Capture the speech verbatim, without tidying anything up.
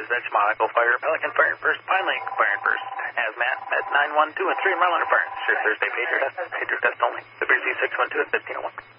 Resident Schmonicle Fire, Pelican firing first, Pine Lake firing first, Hazmat at nine one two and three, Marlin firing. Sure, Thursday, pager test, pager test only. The B C six one two at fifteen oh one.